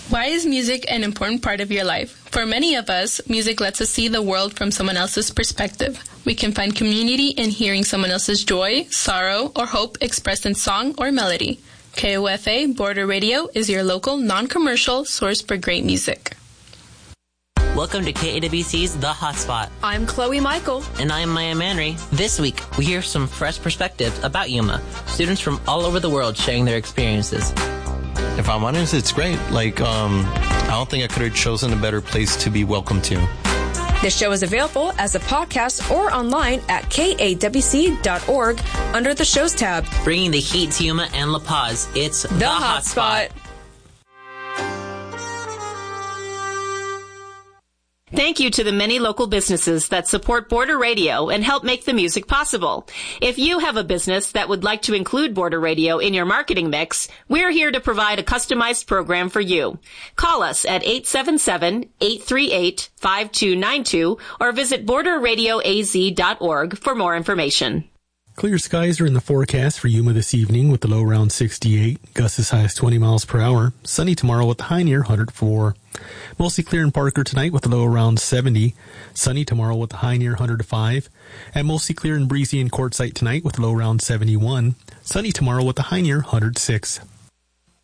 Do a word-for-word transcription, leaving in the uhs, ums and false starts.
Why is music an important part of your life? For many of us, music lets us see the world from someone else's perspective. We can find community in hearing someone else's joy, sorrow, or hope expressed in song or melody. K O F A Border Radio is your local, non-commercial source for great music. Welcome to K A W C's The Hotspot. I'm Chloe Michael. And I'm Maya Manry. This week, we hear some fresh perspectives about Yuma. Students from all over the world sharing their experiences. If I'm honest, it's great. Like, um, I don't think I could have chosen a better place to be welcome to. This show is available as a podcast or online at K A W C dot org under the shows tab. Bringing the heat to Yuma and La Paz, it's The, the Hotspot. Hotspot. Thank you to the many local businesses that support Border Radio and help make the music possible. If you have a business that would like to include Border Radio in your marketing mix, we're here to provide a customized program for you. Call us at eight seven seven, eight three eight, five two nine two or visit border radio a z dot org for more information. Clear skies are in the forecast for Yuma this evening with the low around sixty-eight, gusts as high as twenty miles per hour. Sunny tomorrow with the high near one hundred four. Mostly clear in Parker tonight with the low around seventy. Sunny tomorrow with the high near one hundred five. And mostly clear and breezy in Quartzsite tonight with the low around seventy-one. Sunny tomorrow with the high near one hundred six.